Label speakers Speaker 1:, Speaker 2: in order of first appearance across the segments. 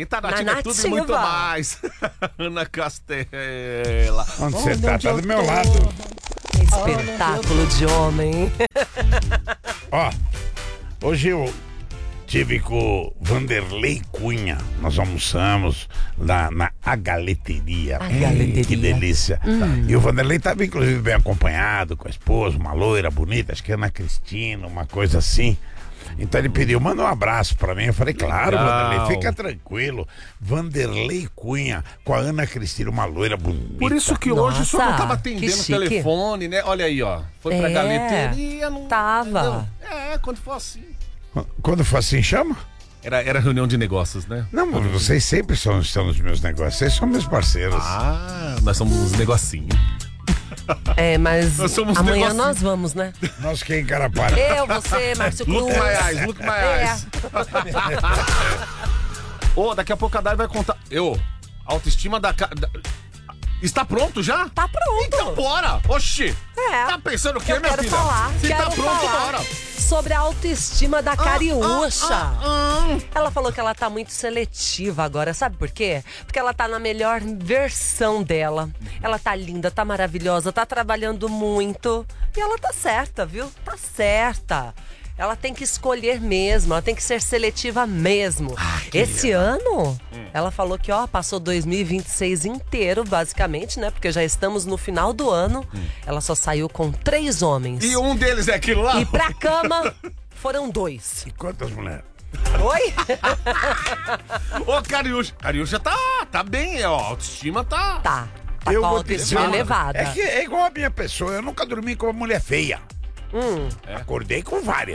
Speaker 1: Tá nativa, é tudo e muito mais. Ana Castela.
Speaker 2: Onde você tá? Tá do meu lado.
Speaker 3: Espetáculo de homem.
Speaker 2: Ó, hoje eu tive com o Vanderlei Cunha. Nós almoçamos lá na A Galeteria. Que delícia. E o Vanderlei estava inclusive bem acompanhado com a esposa, uma loira bonita, acho que é Ana Cristina, uma coisa assim. Então ele pediu, manda um abraço pra mim. Eu falei, claro, Vanderlei, fica tranquilo. Vanderlei Cunha com a Ana Cristina, uma loira bonita.
Speaker 1: Por isso que hoje o senhor não tava atendendo o telefone, né? Olha aí, ó. Foi pra galeteria, não
Speaker 3: tava.
Speaker 1: Não. Quando for assim.
Speaker 2: Quando for assim, chama?
Speaker 1: Era reunião de negócios, né?
Speaker 2: Não, mas vocês sempre estão nos meus negócios. Vocês são meus parceiros.
Speaker 1: Nós somos uns negocinhos.
Speaker 3: Mas amanhã nós vamos, né?
Speaker 2: Nós quem encarapara?
Speaker 3: Eu, você, Márcio Cruz.
Speaker 1: Look my eyes. Daqui a pouco a Dai vai contar. Autoestima da... Está pronto já?
Speaker 3: Tá pronto.
Speaker 1: Então bora. Oxi. Tá pensando o quê, minha filha? Se tá pronto, bora.
Speaker 3: Sobre a autoestima da Cariúcha. Ela falou que ela tá muito seletiva agora, sabe por quê? Porque ela tá na melhor versão dela. Ela tá linda, tá maravilhosa, tá trabalhando muito. E ela tá certa, viu? Tá certa. Ela tem que escolher mesmo, ela tem que ser seletiva mesmo. Esse ano, ela falou que passou 2026 inteiro, basicamente, né? Porque já estamos no final do ano. Ela só saiu com 3 homens.
Speaker 1: E um deles é aquilo lá?
Speaker 3: E pra cama, foram 2.
Speaker 2: E quantas mulheres?
Speaker 3: Oi?
Speaker 1: Cariúcha tá bem, ó. A autoestima tá...
Speaker 3: Tá com a autoestima elevada.
Speaker 2: É igual a minha pessoa, eu nunca dormi com uma mulher feia. Acordei com várias.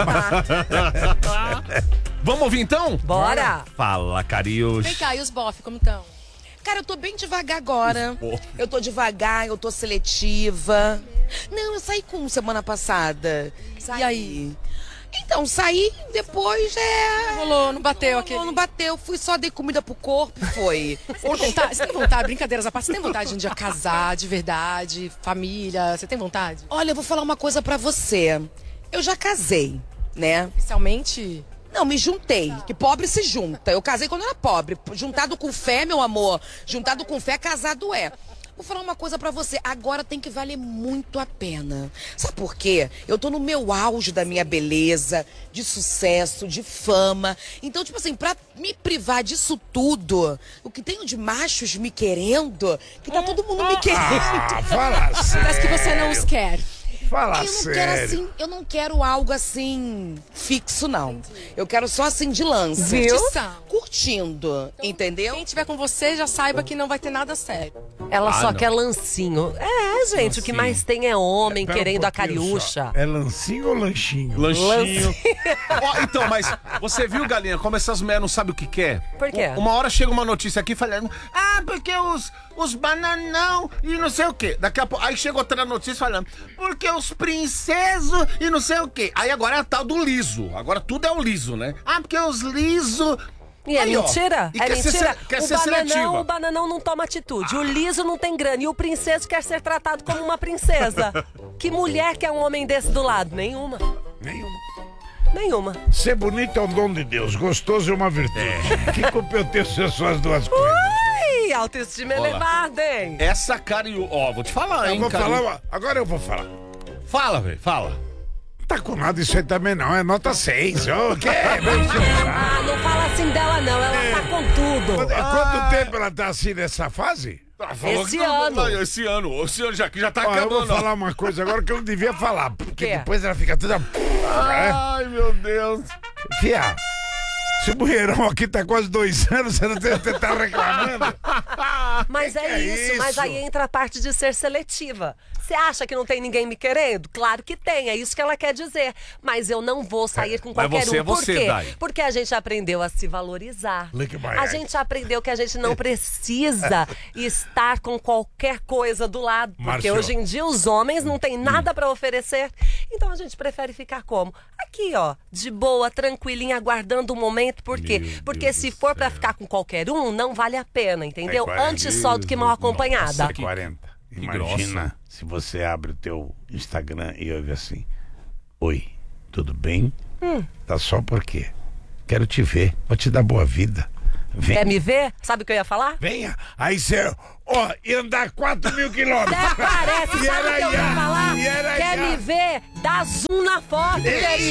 Speaker 1: Vamos ouvir então?
Speaker 3: Bora!
Speaker 1: Fala, Cariúcha.
Speaker 4: Vem cá, e os bofe, como estão? Cara, eu tô bem devagar agora. Eu tô devagar, eu tô seletiva. Não, eu saí com semana passada. E aí? Então, saí, depois
Speaker 5: Rolou, não bateu aqui.
Speaker 4: Não bateu, dei comida pro corpo e foi.
Speaker 5: Você tem vontade, brincadeiras à parte, você tem vontade de um dia casar, de verdade, família, você tem vontade?
Speaker 4: Olha, eu vou falar uma coisa pra você. Eu já casei, né?
Speaker 5: Oficialmente?
Speaker 4: Não, me juntei, que pobre se junta. Eu casei quando era pobre. Juntado com fé, meu amor. Juntado com fé, casado é. Vou falar uma coisa pra você, agora tem que valer muito a pena. Sabe por quê? Eu tô no meu auge da minha beleza, de sucesso, de fama. Então, tipo assim, pra me privar disso tudo, o que tenho de machos me querendo, que tá todo mundo me querendo.
Speaker 2: Fala sério.
Speaker 5: Parece que você não os quer.
Speaker 2: Fala
Speaker 4: Eu não
Speaker 2: sério.
Speaker 4: quero assim, eu não quero algo assim fixo, não. Eu quero só assim de lance.
Speaker 3: Viu?
Speaker 4: Curtindo, entendeu?
Speaker 5: Quem tiver com você já saiba que não vai ter nada sério.
Speaker 3: Ela só quer lancinho. Gente, o que mais tem é homem
Speaker 2: Pera
Speaker 3: querendo
Speaker 2: um
Speaker 3: a Cariúcha.
Speaker 2: É lancinho ou lanchinho?
Speaker 1: Lanchinho. Então, mas você viu, Galinha, como essas mulheres não sabem o que quer?
Speaker 3: Por quê?
Speaker 1: Uma hora chega uma notícia aqui falando, porque os bananão e não sei o quê. Daqui a pouco, aí chega outra notícia falando, porque os princesos e não sei o quê. Aí agora é a tal do liso. Agora tudo é o liso, né? Porque os liso...
Speaker 3: E é mentira?
Speaker 1: E
Speaker 3: É
Speaker 1: quer
Speaker 3: mentira?
Speaker 1: quer ser seletiva.
Speaker 3: O bananão não toma atitude. O liso não tem grana. E o princeso quer ser tratado como uma princesa. Que mulher quer um homem desse do lado? Nenhuma. Nenhuma.
Speaker 2: Ser bonito é um dom de Deus, gostoso é uma virtude. Que culpa eu tenho se eu sou as duas coisas?
Speaker 3: Ui, autoestima elevada, hein?
Speaker 1: Essa Cariúcha... Vou te falar, hein,
Speaker 2: Agora eu vou falar.
Speaker 1: Fala, velho, fala.
Speaker 2: Tá com nada isso aí também não, é nota 6.
Speaker 3: Não fala assim dela não, ela tá com tudo.
Speaker 2: Quanto tempo ela tá assim nessa fase?
Speaker 3: Esse ano.
Speaker 1: Esse ano já tá
Speaker 2: Eu
Speaker 1: acabando.
Speaker 2: vou falar uma coisa agora que eu não devia falar, porque
Speaker 3: Quê?
Speaker 2: depois ela fica toda...
Speaker 1: Ai, meu Deus.
Speaker 2: Fia, se o mulherão aqui tá quase 2 anos, você tá reclamando?
Speaker 3: Mas é isso, mas aí entra a parte de ser seletiva. Você acha que não tem ninguém me querendo? Claro que tem, é isso que ela quer dizer. Mas eu não vou sair com qualquer um. Por quê?
Speaker 1: Dai.
Speaker 3: Porque a gente aprendeu a se valorizar. A gente aprendeu que a gente não precisa estar com qualquer coisa do lado. Porque
Speaker 2: Márcio.
Speaker 3: hoje em dia os homens não têm nada pra oferecer. Então a gente prefere ficar como? Aqui, ó, de boa, tranquilinha, aguardando o momento. Por quê? Porque se for pra ficar com qualquer um, não vale a pena, entendeu? Antes só do que mal acompanhada.
Speaker 2: 40.
Speaker 1: Que
Speaker 2: Imagina
Speaker 1: grossa.
Speaker 2: se você abre o teu Instagram e ouve assim: oi, tudo bem? Tá só porque quero te ver, vou te dar boa vida.
Speaker 3: Quer me ver? Sabe o que eu ia falar?
Speaker 2: Venha. Aí você, ó, ia andar 4.000 quilômetros.
Speaker 3: Até parece,
Speaker 2: E
Speaker 3: sabe o
Speaker 2: era
Speaker 3: que eu ia
Speaker 2: já,
Speaker 3: falar?
Speaker 2: e era
Speaker 3: Quer
Speaker 2: já.
Speaker 3: me ver? Dá zoom na foto, querido.